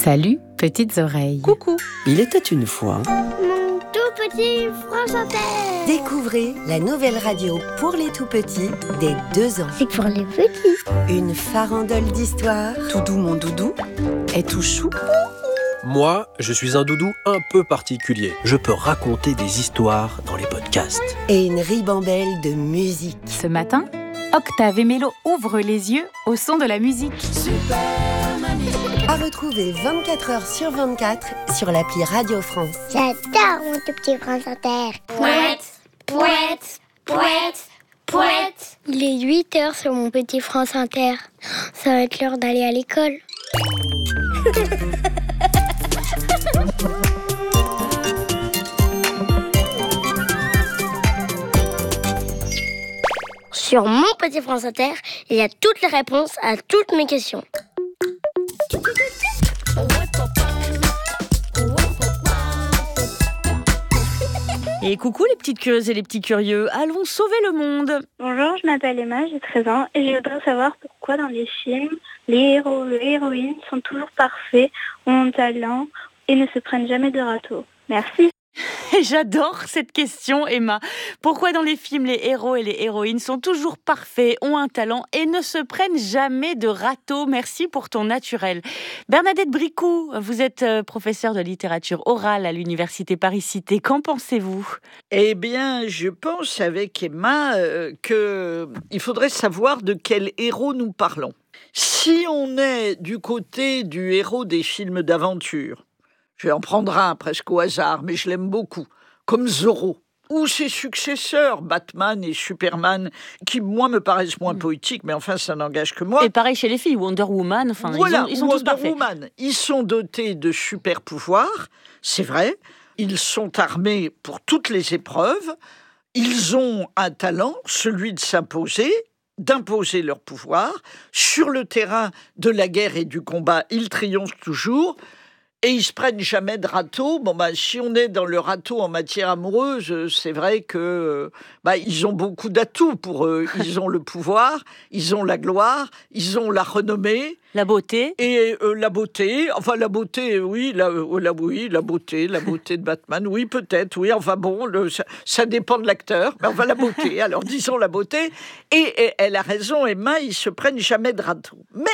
Salut, petites oreilles. Coucou. Il était une fois... Mon tout petit France Inter. Découvrez la nouvelle radio pour les tout petits dès 2 ans. C'est pour les petits. Une farandole d'histoires. Doudou, mon doudou, est tout chou. Moi, je suis un doudou un peu particulier. Je peux raconter des histoires dans les podcasts. Et une ribambelle de musique. Ce matin, Octave et Mélo ouvrent les yeux au son de la musique. À retrouver 24 heures sur 24 sur l'appli Radio France. J'adore mon tout petit France Inter. Pouette, pouette, pouette, pouette. Il est 8h sur mon petit France Inter. Ça va être l'heure d'aller à l'école. Sur mon petit France Inter, il y a toutes les réponses à toutes mes questions. Et coucou les petites curieuses et les petits curieux, allons sauver le monde. Bonjour, je m'appelle Emma, j'ai 13 ans et je voudrais savoir pourquoi dans les films, les héros et les héroïnes sont toujours parfaits, ont un talent et ne se prennent jamais de râteau. Merci. J'adore cette question, Emma. Pourquoi dans les films, les héros et les héroïnes sont toujours parfaits, ont un talent et ne se prennent jamais de râteau? Merci pour ton naturel. Bernadette Bricou, vous êtes professeure de littérature orale à l'université Paris-Cité. Qu'en pensez-vous? Eh bien, je pense avec Emma qu'il faudrait savoir de quel héros nous parlons. Si on est du côté du héros des films d'aventure, je vais en prendre un presque au hasard, mais je l'aime beaucoup, comme Zorro, ou ses successeurs, Batman et Superman, qui, moi, me paraissent moins poétiques, mais enfin, ça n'engage que moi. Et pareil chez les filles, Wonder Woman, enfin, voilà, ils sont tous parfaits. Woman, ils sont dotés de super pouvoirs, c'est vrai, ils sont armés pour toutes les épreuves, ils ont un talent, celui de s'imposer, d'imposer leur pouvoir. Sur le terrain de la guerre et du combat, ils triomphent toujours. Et ils se prennent jamais de râteau. Bon, si on est dans le râteau en matière amoureuse, c'est vrai que ils ont beaucoup d'atouts pour eux. Ils ont le pouvoir, ils ont la gloire, ils ont la renommée. La beauté. Et la beauté. Enfin, la beauté, oui, la beauté de Batman, oui, peut-être, oui. Enfin bon, ça dépend de l'acteur. Mais enfin, la beauté. Alors, disons la beauté. Et elle a raison, Emma, ils se prennent jamais de râteau. Mais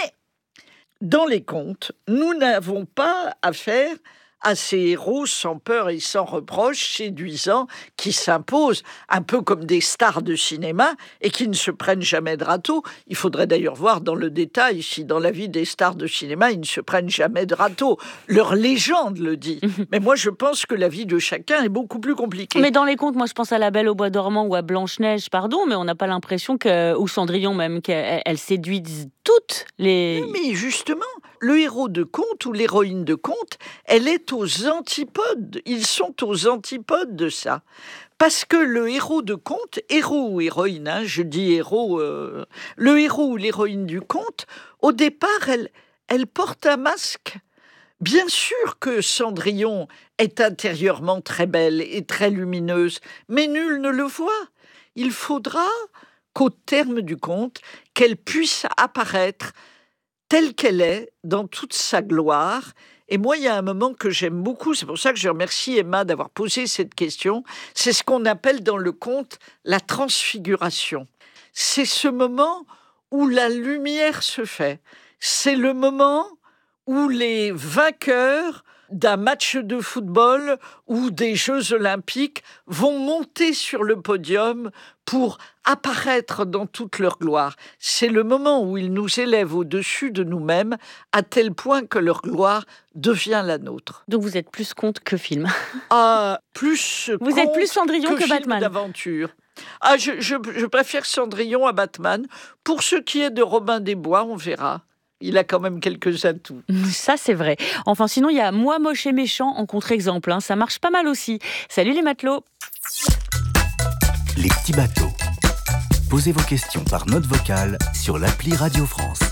dans les contes, nous n'avons pas affaire à ces héros sans peur et sans reproche, séduisants, qui s'imposent, un peu comme des stars de cinéma, et qui ne se prennent jamais de râteau. Il faudrait d'ailleurs voir dans le détail si dans la vie des stars de cinéma, ils ne se prennent jamais de râteau. Leur légende le dit. Mais moi, je pense que la vie de chacun est beaucoup plus compliquée. Mais dans les contes, moi, je pense à La Belle au Bois dormant ou à Blanche-Neige, pardon, mais on n'a pas l'impression ou Cendrillon même, qu'elles séduisent toutes les... Mais justement, le héros de conte ou l'héroïne de conte, elle est aux antipodes. Ils sont aux antipodes de ça. Parce que le héros de conte, héros ou héroïne, je dis héros, le héros ou l'héroïne du conte, au départ, elle porte un masque. Bien sûr que Cendrillon est intérieurement très belle et très lumineuse, mais nul ne le voit. Il faudra qu'au terme du conte, qu'elle puisse apparaître telle qu'elle est, dans toute sa gloire. Et moi, il y a un moment que j'aime beaucoup, c'est pour ça que je remercie Emma d'avoir posé cette question, c'est ce qu'on appelle dans le conte la transfiguration. C'est ce moment où la lumière se fait. C'est le moment où les vainqueurs d'un match de football ou des Jeux Olympiques vont monter sur le podium pour apparaître dans toute leur gloire. C'est le moment où ils nous élèvent au-dessus de nous-mêmes à tel point que leur gloire devient la nôtre. Donc vous êtes plus conte que film. Plus vous êtes plus Cendrillon que Batman. Film d'aventure. Je préfère Cendrillon à Batman. Pour ce qui est de Robin des Bois, on verra. Il a quand même quelques atouts. Ça, c'est vrai. Enfin, sinon, il y a Moi, moche et méchant en contre-exemple. Ça marche pas mal aussi. Salut les matelots. Les petits bateaux. Posez vos questions par note vocale sur l'appli Radio France.